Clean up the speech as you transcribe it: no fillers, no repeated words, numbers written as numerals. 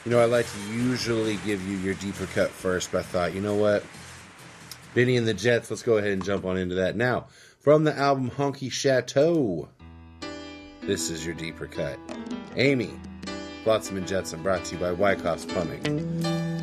I like to usually give you your deeper cut first, but I thought, you know what? Benny and the Jets, let's go ahead and jump on into that. Now, from the album Honky Chateau, this is your deeper cut. Amy, Flotsam and Jetsam, brought to you by Wyckoff's Plumbing.